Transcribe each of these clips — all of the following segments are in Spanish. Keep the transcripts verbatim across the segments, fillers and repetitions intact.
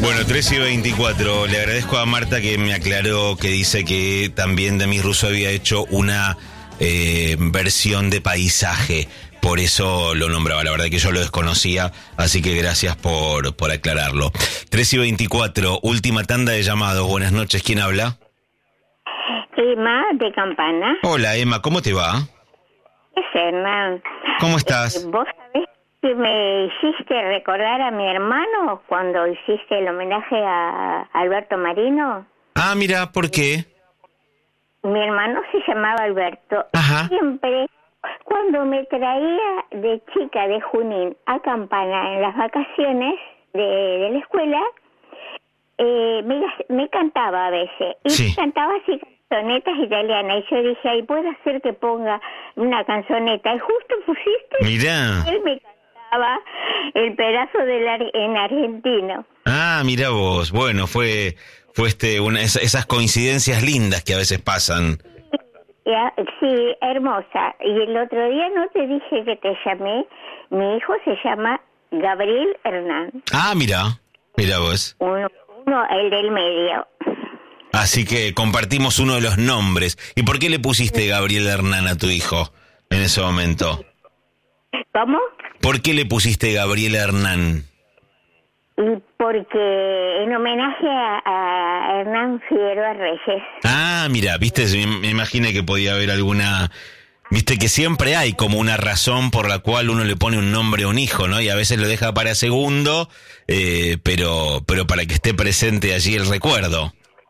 Bueno, tres y veinticuatro. Le agradezco a Marta que me aclaró, que dice que también Demis Russo había hecho una eh, versión de Paisaje. Por eso lo nombraba. La verdad que yo lo desconocía, así que gracias por, por aclararlo. tres y veinticuatro, última tanda de llamados. Buenas noches, ¿quién habla? Emma, de Campana. Hola, Emma, ¿cómo te va? Es Hernán. ¿Cómo estás? Eh, ¿Vos sabés que me hiciste recordar a mi hermano cuando hiciste el homenaje a Alberto Marino? Ah, mira, ¿por qué? Mi hermano se llamaba Alberto. Ajá. Siempre, cuando me traía de chica de Junín a Campana en las vacaciones de, de la escuela, eh, me, me cantaba a veces. Y Sí. cantaba así canzonetas italianas. Y yo dije, ay, ¿puedo hacer que ponga una canzoneta? Y justo pusiste... Mirá. Él me cantaba el pedazo del ar en argentino. Ah, mira vos. Bueno, fue fue este una, esas coincidencias lindas que a veces pasan. Ya, sí, hermosa. Y el otro día no te dije que te llamé. Mi hijo se llama Gabriel Hernán. Ah, mira. Mira vos. Uno, uno, el del medio. Así que compartimos uno de los nombres. ¿Y por qué le pusiste Gabriel Hernán a tu hijo en ese momento? ¿Cómo? ¿Por qué le pusiste Gabriel Hernán? Y porque en homenaje a, a Hernán Figueroa Reyes. Ah, mira, viste, me, me imaginé que podía haber alguna... Viste que siempre hay como una razón por la cual uno le pone un nombre a un hijo, ¿no? Y a veces lo deja para segundo, eh, pero, pero para que esté presente allí el recuerdo.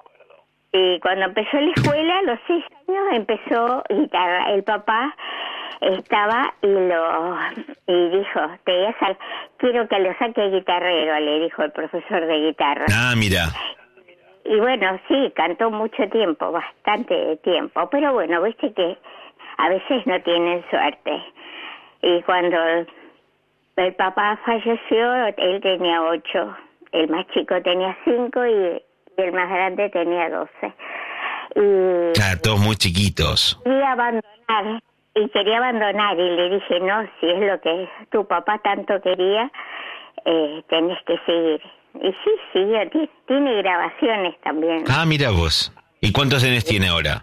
Y cuando empezó la escuela, a los seis años, empezó guitarra. El papá estaba y lo y dijo, te voy a sal quiero que lo saque guitarrero, le dijo el profesor de guitarra. Ah, mira. Y bueno, sí, cantó mucho tiempo, bastante tiempo, pero bueno, viste que a veces no tienen suerte. Y cuando el papá falleció, él tenía ocho, el más chico tenía cinco y, y el más grande tenía doce. Y Claro, todos muy chiquitos. quería abandonar, y quería abandonar, y le dije, no, si es lo que tu papá tanto quería, eh, tenés que seguir. Y sí, siguió, sí, tiene grabaciones también. Ah, mira vos. ¿Y cuántos años tiene ahora?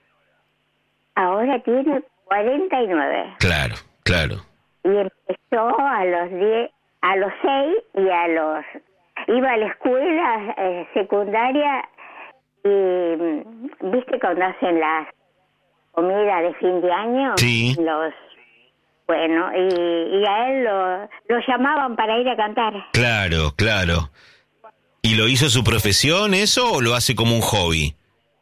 Ahora tiene cuarenta y nueve. Claro, claro. Y empezó a los diez, a los seis y a los... Iba a la escuela eh, secundaria y, mm, ¿viste cuando hacen las comidas de fin de año? Sí. Los... Bueno, y, y a él lo, lo llamaban para ir a cantar. Claro, claro. ¿Y lo hizo su profesión eso o lo hace como un hobby?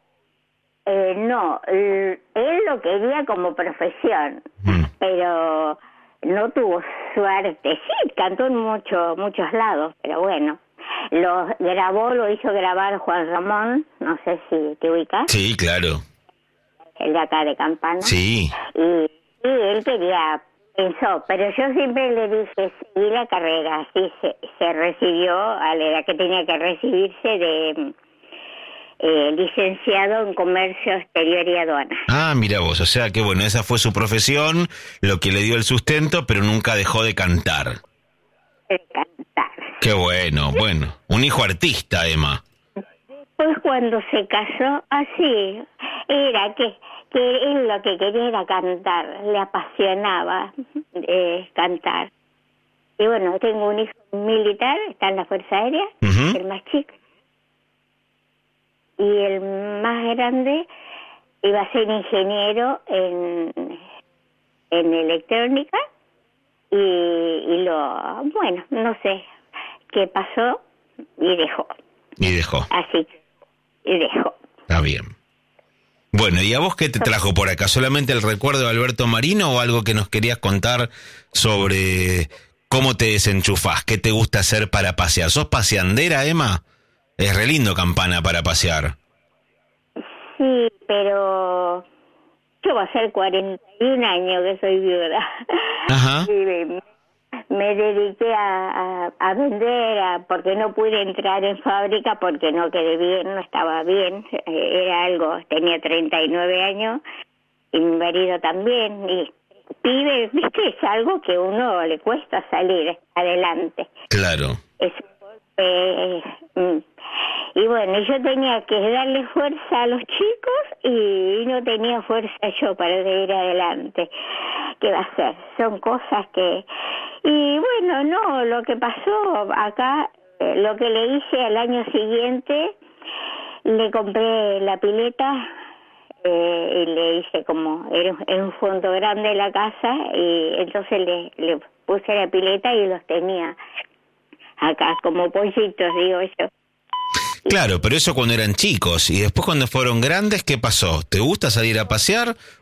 Eh, no, él lo quería como profesión, Mm. pero no tuvo suerte. Sí, cantó en mucho, muchos lados, pero bueno. Lo grabó, lo hizo grabar Juan Ramón, no sé si te ubicas, Sí, claro. el de acá de Campana. Sí. Y, y él quería, pensó, pero yo siempre le dije, seguí la carrera. Así se, se recibió a la edad que tenía que recibirse de... Eh, licenciado en Comercio Exterior y Aduana. Ah, mira vos, o sea que bueno, esa fue su profesión, lo que le dio el sustento, pero nunca dejó de cantar. De cantar. Qué bueno, bueno. Un hijo artista, Emma. Pues cuando se casó, así, era que, que él lo que quería era cantar, le apasionaba eh, cantar. Y bueno, tengo un hijo militar, está en la Fuerza Aérea, Ujú. el más chico. Y el más grande iba a ser ingeniero en, en electrónica y, y lo, bueno, no sé qué pasó y dejó. Y dejó. Así, y dejó. Está bien. Bueno, ¿y a vos qué te trajo por acá? ¿Solamente el recuerdo de Alberto Marino o algo que nos querías contar sobre cómo te desenchufás? ¿Qué te gusta hacer para pasear? ¿Sos paseandera, Emma? Es re lindo Campana para pasear. Sí, pero yo va a ser cuarenta y un años que soy viuda. Ajá. Y me, me dediqué a, a, a vender, a, porque no pude entrar en fábrica porque no quedé bien, no estaba bien. Eh, Era algo, tenía treinta y nueve años y mi marido también. Y pibe, viste, es algo que a uno le cuesta salir adelante. Claro. Es, eh, bueno, yo tenía que darle fuerza a los chicos y no tenía fuerza yo para seguir adelante. ¿Qué va a hacer? Son cosas que... Y bueno, no, lo que pasó acá, eh, lo que le hice al año siguiente, le compré la pileta, eh, y le hice como, era en un fondo grande de la casa, y entonces le, le puse la pileta y los tenía acá como pollitos, digo yo. Claro, pero eso cuando eran chicos. Y después cuando fueron grandes, ¿qué pasó? ¿Te gusta salir a pasear